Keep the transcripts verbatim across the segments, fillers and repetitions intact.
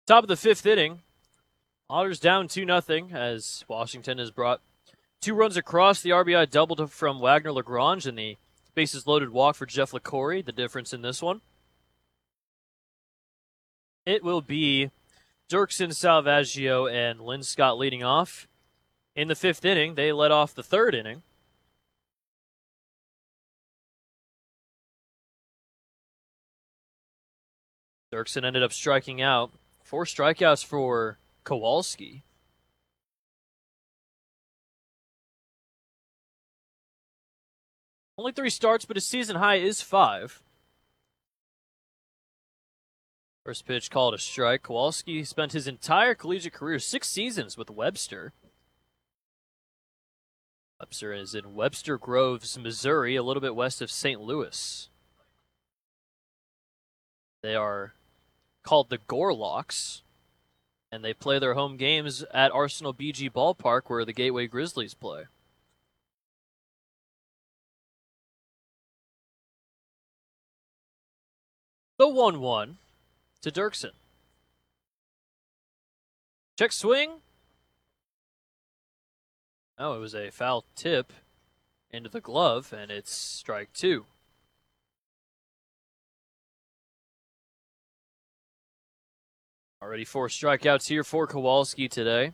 Top of the fifth inning, Otters down two nothing as Washington has brought two runs across. The R B I doubled from Wagner Lagrange and the bases loaded walk for Jeff LaCorey. The difference in this one. It will be Dirksen, Salvaggio, and Lynn Scott leading off. In the fifth inning, they led off the third inning. Dirksen ended up striking out. Four strikeouts for Kowalski. Only three starts, but his season high is five. First pitch called a strike. Kowalski spent his entire collegiate career, six seasons, with Webster. Webster is in Webster Groves, Missouri, a little bit west of Saint Louis. They are called the Gorlocks, and they play their home games at Arsenal B G Ballpark, where the Gateway Grizzlies play. The one one to Dirksen. Check swing. Oh, it was a foul tip into the glove, and it's strike two. Already four strikeouts here for Kowalski today.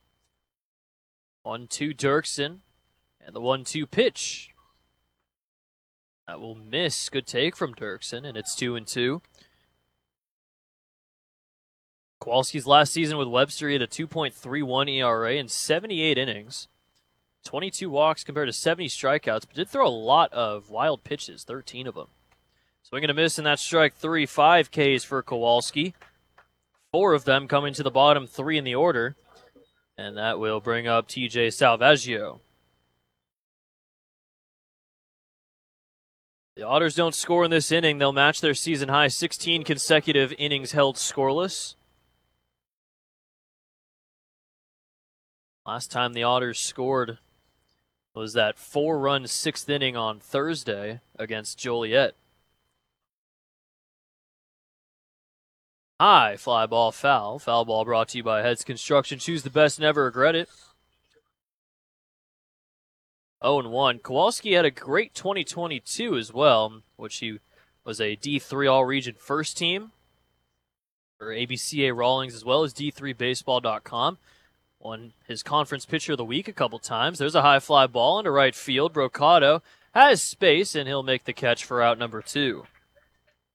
one two Dirksen, and the one two pitch. That will miss. Good take from Dirksen, and it's two and two. Kowalski's last season with Webster, he had a two point three one E R A in seventy-eight innings. twenty-two walks compared to seventy strikeouts, but did throw a lot of wild pitches, thirteen of them. Swing and a miss, and that's strike three. Five Ks for Kowalski. Four of them coming to the bottom three in the order, and that will bring up T J Salvaggio. The Otters don't score in this inning. They'll match their season high, sixteen consecutive innings held scoreless. Last time the Otters scored was that four-run sixth inning on Thursday against Joliet. High fly ball foul. Foul ball brought to you by Heads Construction. Choose the best, never regret it. oh and one. Kowalski had a great twenty twenty-two as well, which he was a D three All-Region first team for A B C A Rawlings as well as D three baseball dot com. Won his conference pitcher of the week a couple times. There's a high fly ball into right field. Brocado has space, and he'll make the catch for out number two.